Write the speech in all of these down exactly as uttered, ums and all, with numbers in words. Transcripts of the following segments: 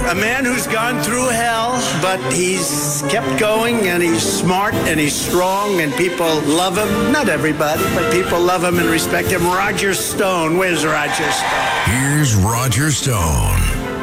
A man who's gone through hell, but he's kept going, and he's smart, and he's strong, and people love him. Not everybody, but people love him and respect him. Roger Stone. Where's Roger Stone? Here's Roger Stone.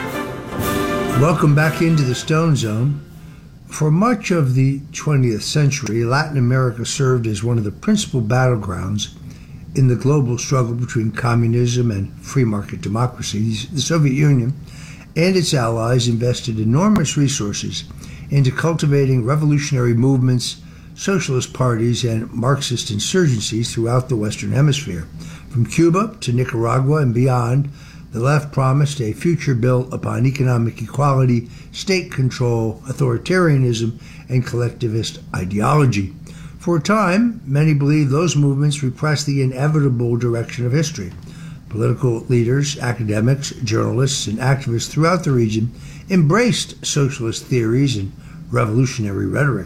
Welcome back into the Stone Zone. For much of the twentieth century, Latin America served as one of the principal battlegrounds in the global struggle between communism and free market democracies. The Soviet Union and its allies invested enormous resources into cultivating revolutionary movements, socialist parties, and Marxist insurgencies throughout the Western Hemisphere. From Cuba to Nicaragua and beyond, the left promised a future built upon economic equality, state control, authoritarianism, and collectivist ideology. For a time, many believed those movements repressed the inevitable direction of history. Political leaders, academics, journalists, and activists throughout the region embraced socialist theories and revolutionary rhetoric.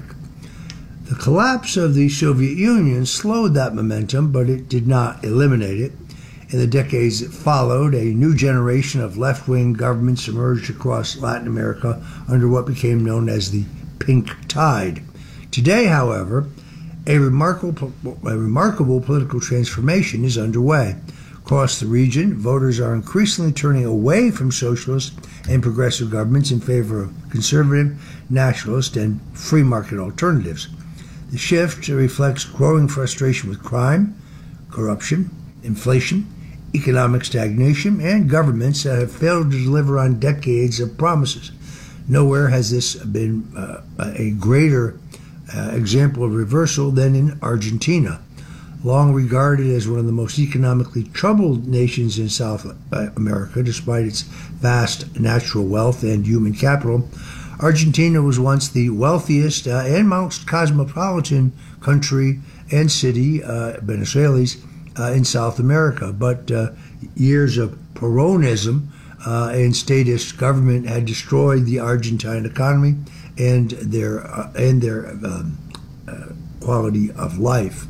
The collapse of the Soviet Union slowed that momentum, but it did not eliminate it. In the decades that followed, a new generation of left-wing governments emerged across Latin America under what became known as the Pink Tide. Today, however, a remarkable, a remarkable political transformation is underway. Across the region, voters are increasingly turning away from socialist and progressive governments in favor of conservative, nationalist, and free market alternatives. The shift reflects growing frustration with crime, corruption, inflation, economic stagnation, and governments that have failed to deliver on decades of promises. Nowhere has this been uh, a greater uh, example of reversal than in Argentina. Long regarded as one of the most economically troubled nations in South America, despite its vast natural wealth and human capital, Argentina was once the wealthiest uh, and most cosmopolitan country and city, uh, Venezuelans, uh, in South America. But uh, years of Peronism uh, and statist government had destroyed the Argentine economy and their uh, and their um, uh, quality of life.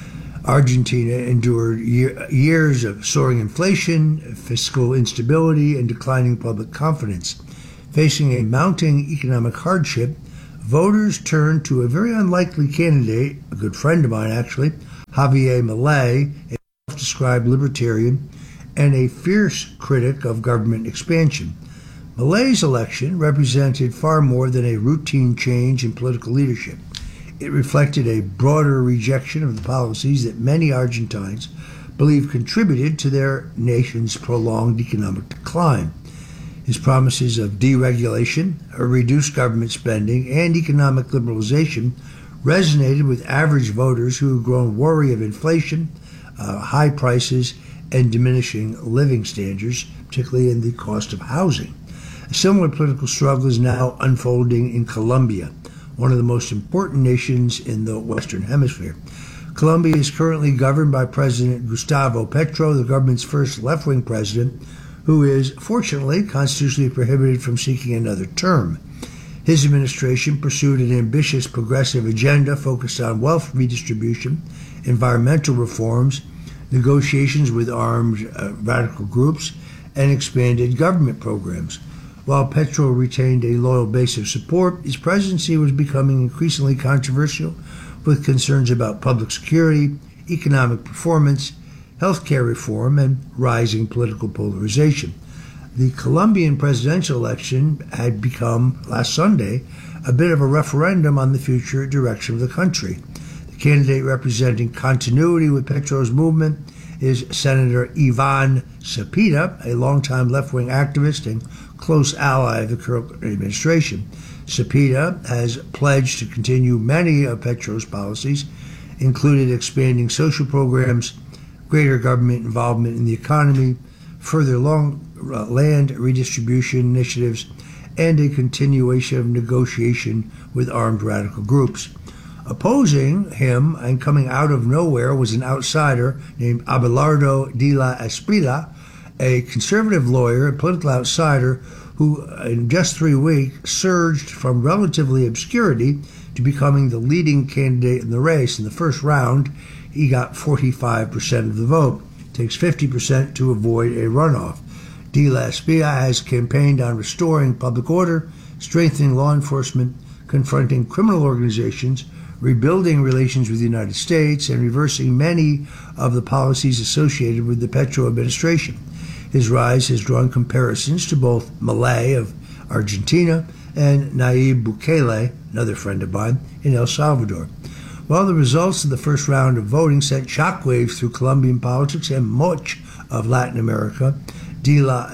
Argentina endured year, years of soaring inflation, fiscal instability, and declining public confidence. Facing a mounting economic hardship, voters turned to a very unlikely candidate, a good friend of mine actually, Javier Milei, a self-described libertarian and a fierce critic of government expansion. Milei's election represented far more than a routine change in political leadership. It reflected a broader rejection of the policies that many Argentines believe contributed to their nation's prolonged economic decline. His promises of deregulation, reduced government spending, and economic liberalization resonated with average voters who had grown wary of inflation, uh, high prices, and diminishing living standards, particularly in the cost of housing. A similar political struggle is now unfolding in Colombia, one of the most important nations in the Western Hemisphere. Colombia is currently governed by President Gustavo Petro, the government's first left-wing president, who is, fortunately, constitutionally prohibited from seeking another term. His administration pursued an ambitious progressive agenda focused on wealth redistribution, environmental reforms, negotiations with armed uh, radical groups, and expanded government programs. While Petro retained a loyal base of support, his presidency was becoming increasingly controversial, with concerns about public security, economic performance, healthcare reform, and rising political polarization. The Colombian presidential election had become, last Sunday, a bit of a referendum on the future direction of the country. The candidate representing continuity with Petro's movement is Senator Ivan Cepeda, a longtime left-wing activist and close ally of the current administration. Cepeda has pledged to continue many of Petro's policies, including expanding social programs, greater government involvement in the economy, further long uh, land redistribution initiatives, and a continuation of negotiation with armed radical groups. Opposing him and coming out of nowhere was an outsider named Abelardo de la Esprilla, a conservative lawyer and political outsider who, in just three weeks, surged from relatively obscurity to becoming the leading candidate in the race. In the first round, he got forty-five percent of the vote. It takes fifty percent to avoid a runoff. De La Espina has campaigned on restoring public order, strengthening law enforcement, confronting criminal organizations, rebuilding relations with the United States, and reversing many of the policies associated with the Petro administration. His rise has drawn comparisons to both Milei of Argentina and Nayib Bukele, another friend of mine, in El Salvador. While the results of the first round of voting sent shockwaves through Colombian politics and much of Latin America, De La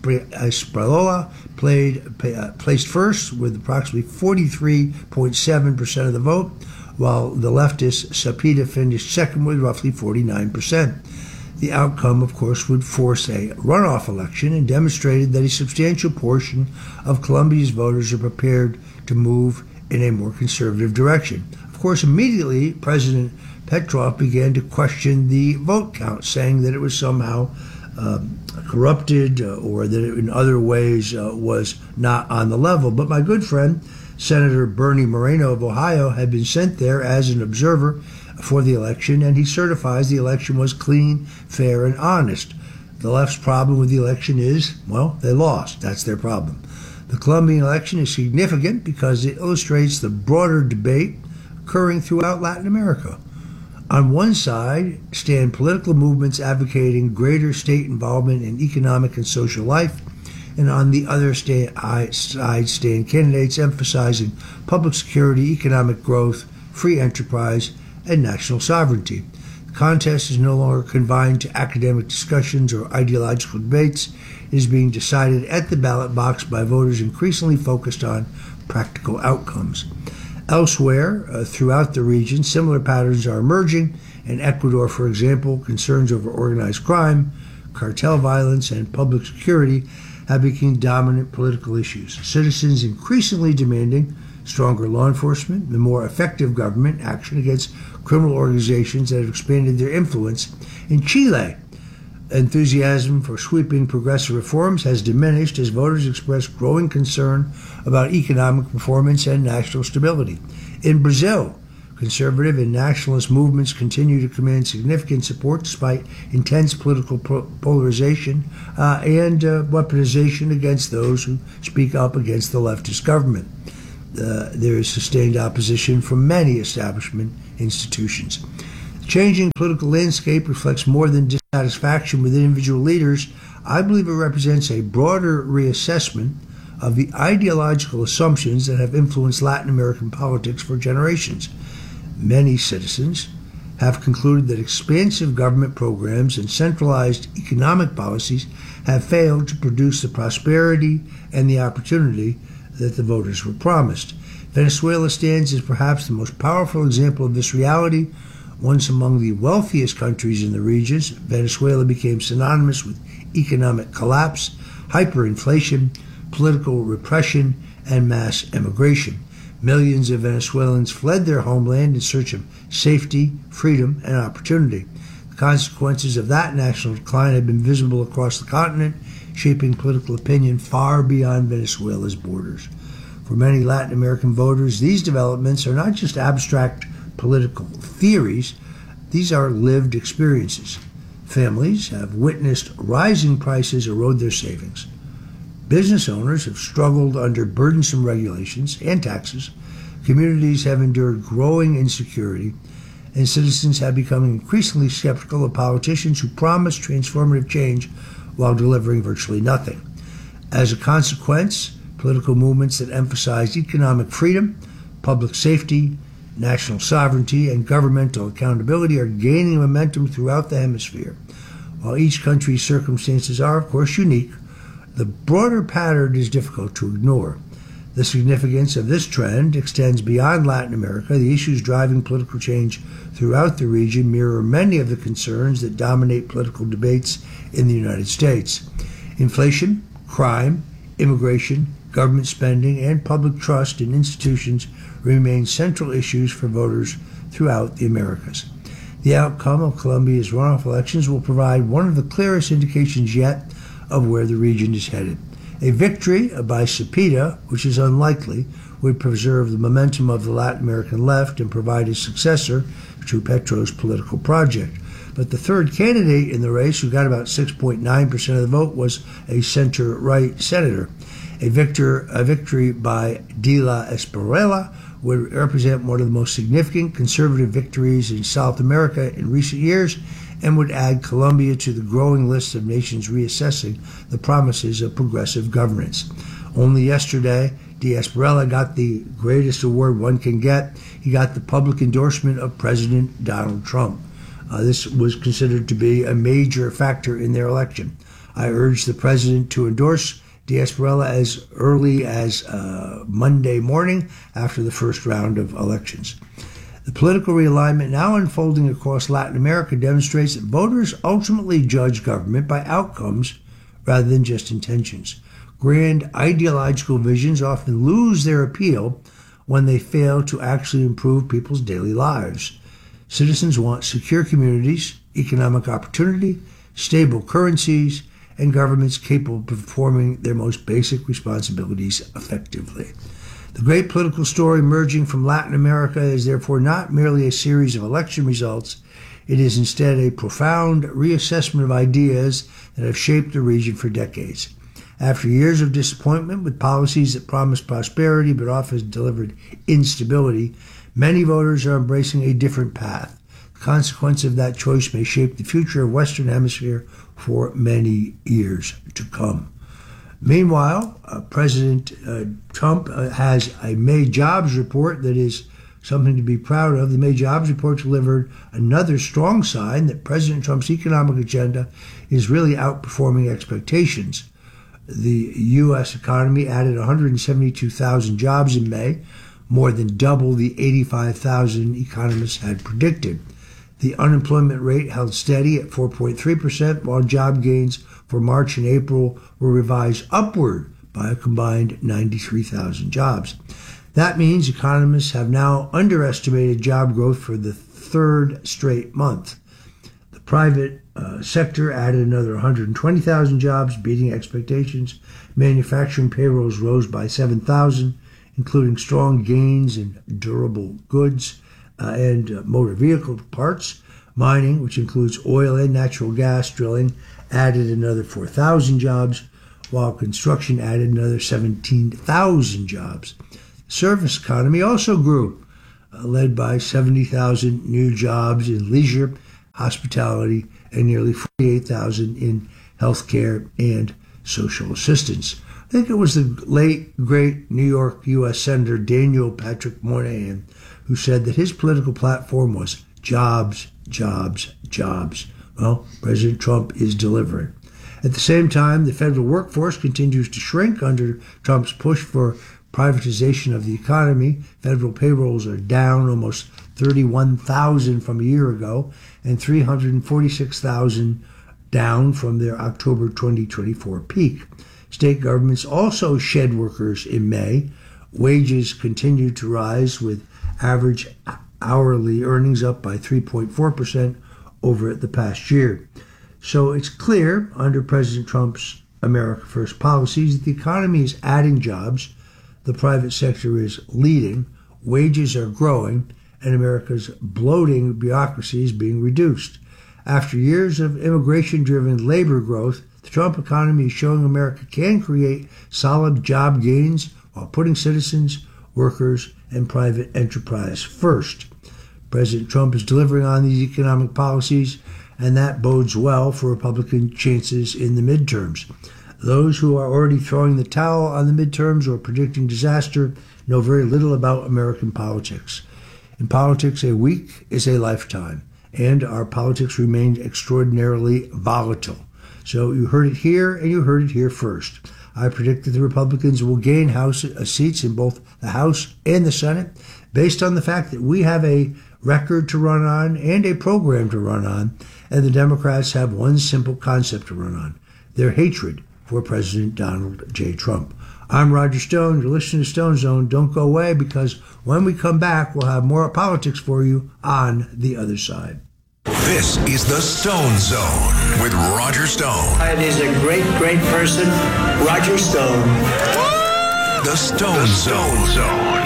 Espriella played, uh, placed first with approximately forty-three point seven percent of the vote, while the leftist Cepeda finished second with roughly forty-nine percent. The outcome, of course, would force a runoff election and demonstrated that a substantial portion of Colombia's voters are prepared to move in a more conservative direction. Of course, immediately, President Petro began to question the vote count, saying that it was somehow um, corrupted uh, or that it in other ways uh, was not on the level. But my good friend, Senator Bernie Moreno of Ohio, had been sent there as an observer for the election, and he certifies the election was clean, fair, and honest. The left's problem with the election is, well, they lost. That's their problem. The Colombian election is significant because it illustrates the broader debate occurring throughout Latin America. On one side stand political movements advocating greater state involvement in economic and social life, and on the other side stand candidates emphasizing public security, economic growth, free enterprise, and national sovereignty. The contest is no longer confined to academic discussions or ideological debates. It is being decided at the ballot box by voters increasingly focused on practical outcomes. Elsewhere, uh, throughout the region, similar patterns are emerging. In Ecuador, for example, concerns over organized crime, cartel violence, and public security have become dominant political issues. Citizens increasingly demanding stronger law enforcement, the more effective government action against criminal organizations that have expanded their influence. In Chile, enthusiasm for sweeping progressive reforms has diminished as voters express growing concern about economic performance and national stability. In Brazil, conservative and nationalist movements continue to command significant support despite intense political polarization uh, and uh, weaponization against those who speak up against the leftist government. Uh, there is sustained opposition from many establishment institutions. The changing political landscape reflects more than dissatisfaction with individual leaders. I believe it represents a broader reassessment of the ideological assumptions that have influenced Latin American politics for generations. Many citizens have concluded that expansive government programs and centralized economic policies have failed to produce the prosperity and the opportunity that the voters were promised. Venezuela stands as perhaps the most powerful example of this reality. Once among the wealthiest countries in the region, Venezuela became synonymous with economic collapse, hyperinflation, political repression, and mass emigration. Millions of Venezuelans fled their homeland in search of safety, freedom, and opportunity. The consequences of that national decline have been visible across the continent, shaping political opinion far beyond Venezuela's borders. For many Latin American voters, these developments are not just abstract political theories, these are lived experiences. Families have witnessed rising prices erode their savings. Business owners have struggled under burdensome regulations and taxes. Communities have endured growing insecurity, and citizens have become increasingly skeptical of politicians who promise transformative change while delivering virtually nothing. As a consequence, political movements that emphasize economic freedom, public safety, national sovereignty, and governmental accountability are gaining momentum throughout the hemisphere. While each country's circumstances are, of course, unique, the broader pattern is difficult to ignore. The significance of this trend extends beyond Latin America. The issues driving political change throughout the region mirror many of the concerns that dominate political debates in the United States. Inflation, crime, immigration, government spending, and public trust in institutions remain central issues for voters throughout the Americas. The outcome of Colombia's runoff elections will provide one of the clearest indications yet of where the region is headed. A victory by Cepeda, which is unlikely, would preserve the momentum of the Latin American left and provide a successor to Petro's political project. But the third candidate in the race, who got about six point nine percent of the vote, was a center-right senator. A, victor, a victory by De La Espriella would represent one of the most significant conservative victories in South America in recent years and would add Colombia to the growing list of nations reassessing the promises of progressive governance. Only yesterday, De Espriella got the greatest award one can get. He got the public endorsement of President Donald Trump. Uh, this was considered to be a major factor in their election. I urge the president to endorse De Espriella as early as uh, Monday morning after the first round of elections. The political realignment now unfolding across Latin America demonstrates that voters ultimately judge government by outcomes rather than just intentions. Grand ideological visions often lose their appeal when they fail to actually improve people's daily lives. Citizens want secure communities, economic opportunity, stable currencies, and governments capable of performing their most basic responsibilities effectively. The great political story emerging from Latin America is therefore not merely a series of election results. It is instead a profound reassessment of ideas that have shaped the region for decades. After years of disappointment with policies that promised prosperity but often delivered instability, many voters are embracing a different path. The consequence of that choice may shape the future of Western Hemisphere for many years to come. Meanwhile, uh, President uh, Trump uh, has a May jobs report that is something to be proud of. The May jobs report delivered another strong sign that President Trump's economic agenda is really outperforming expectations. The U S economy added one hundred seventy-two thousand jobs in May, more than double the eighty-five thousand economists had predicted. The unemployment rate held steady at four point three percent, while job gains for March and April were revised upward by a combined ninety-three thousand jobs. That means economists have now underestimated job growth for the third straight month. The private uh, sector added another one hundred twenty thousand jobs, beating expectations. Manufacturing payrolls rose by seven thousand, including strong gains in durable goods uh, and uh, motor vehicle parts. Mining, which includes oil and natural gas drilling, added another four thousand jobs, while construction added another seventeen thousand jobs. The service economy also grew, uh, led by seventy thousand new jobs in leisure, hospitality, and nearly forty-eight thousand in healthcare and social assistance. I think it was the late, great New York U S Senator Daniel Patrick Moynihan who said that his political platform was jobs, jobs, jobs. Well, President Trump is delivering. At the same time, the federal workforce continues to shrink under Trump's push for privatization of the economy. Federal payrolls are down almost thirty-one thousand from a year ago and three hundred forty-six thousand down from their October twenty twenty-four peak. State governments also shed workers in May. Wages continue to rise, with average hourly earnings up by three point four percent over the past year. So it's clear under President Trump's America First policies that the economy is adding jobs, the private sector is leading, wages are growing, and America's bloating bureaucracy is being reduced. After years of immigration-driven labor growth, the Trump economy is showing America can create solid job gains while putting citizens, workers, and private enterprise first. President Trump is delivering on these economic policies, and that bodes well for Republican chances in the midterms. Those who are already throwing the towel on the midterms or predicting disaster know very little about American politics. In politics, a week is a lifetime, and our politics remain extraordinarily volatile. So you heard it here, and you heard it here first. I predict that the Republicans will gain House uh, seats in both the House and the Senate, based on the fact that we have a record to run on and a program to run on, and the Democrats have one simple concept to run on: their hatred for President Donald J. Trump. I'm Roger Stone. You're listening to Stone Zone. Don't go away, because when we come back, we'll have more politics for you on the other side. This is the Stone Zone with Roger Stone. And he's a great, great person, Roger Stone. The Stone Zone. Zone.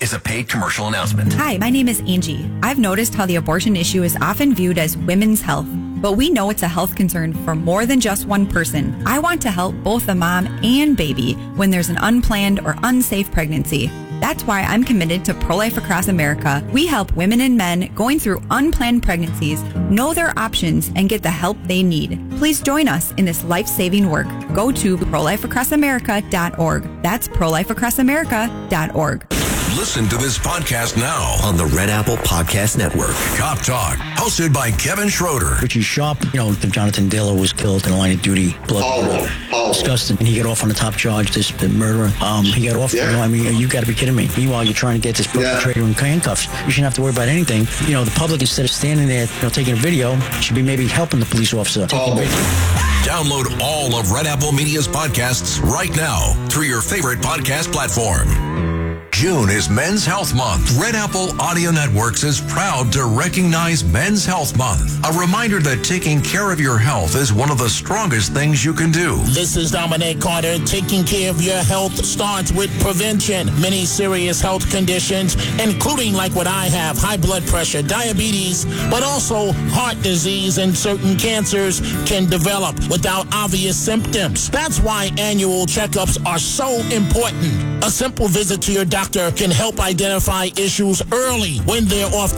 is a paid commercial announcement. Hi, my name is Angie. I've noticed how the abortion issue is often viewed as women's health, but we know it's a health concern for more than just one person. I want to help both the mom and baby when there's an unplanned or unsafe pregnancy. That's why I'm committed to Pro-Life Across America. We help women and men going through unplanned pregnancies know their options and get the help they need. Please join us in this life-saving work. Go to pro life across america dot org. That's pro life across america dot org. Listen to this podcast now on the Red Apple Podcast Network. Cop Talk, hosted by Kevin Schroeder. Richie Sharp, you know, Jonathan Dillon was killed in a line of duty. Blood. Oh, oh. Disgusting. And he got off on the top charge, this the murderer. Um, he got off. Yeah. You know, I mean, you got to be kidding me. Meanwhile, you're trying to get this perpetrator yeah. in handcuffs. You shouldn't have to worry about anything. You know, the public, instead of standing there, you know, taking a video, should be maybe helping the police officer. Oh. Download all of Red Apple Media's podcasts right now through your favorite podcast platform. June is Men's Health Month. Red Apple Audio Networks is proud to recognize Men's Health Month. A reminder that taking care of your health is one of the strongest things you can do. This is Dominic Carter. Taking care of your health starts with prevention. Many serious health conditions, including like what I have, high blood pressure, diabetes, but also heart disease and certain cancers can develop without obvious symptoms. That's why annual checkups are so important. A simple visit to your doctor can help identify issues early when they're off